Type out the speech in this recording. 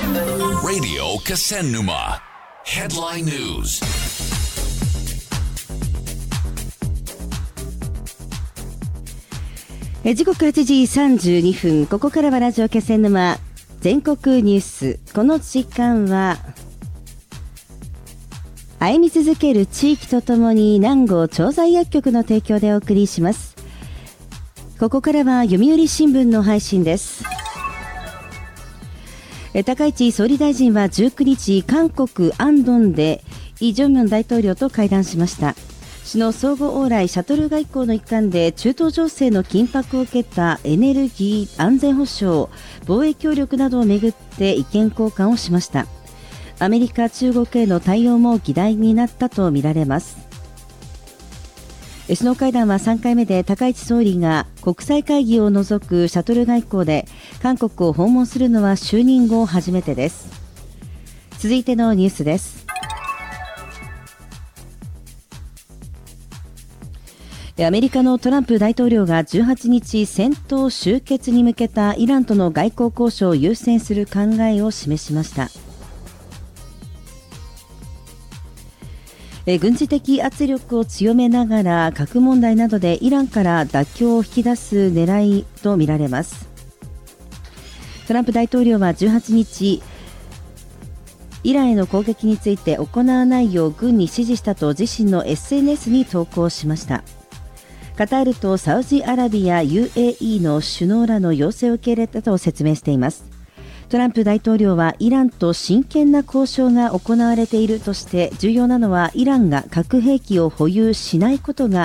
Radio Kasennuma Headline News。 時刻8時32分、ここからはラジオ気仙沼全国ニュース。この時間は歩み続ける地域とともに南郷調剤薬局の提供でお送りします。ここからは読売新聞の配信です。高市総理大臣は19日、韓国アンドンでイ・ジョンミョン大統領と会談しました。首脳相互往来シャトル外交の一環で中東情勢の緊迫を受けたエネルギー安全保障、防衛協力などをめぐって意見交換をしました。アメリカ、中国への対応も議題になったとみられます。首脳会談は3回目で、高市総理が国際会議を除くシャトル外交で韓国を訪問するのは就任後初めてです。続いてのニュースです。アメリカのトランプ大統領が18日、戦闘終結に向けたイランとの外交交渉を優先する考えを示しました。軍事的圧力を強めながら核問題などでイランから妥協を引き出す狙いとみられます。トランプ大統領は18日、イランへの攻撃について行わないよう軍に指示したと自身の SNS に投稿しました。カタールとサウジアラビア UAE の首脳らの要請を受け入れたと説明しています。トランプ大統領はイランと真剣な交渉が行われているとして、重要なのはイランが核兵器を保有しないことが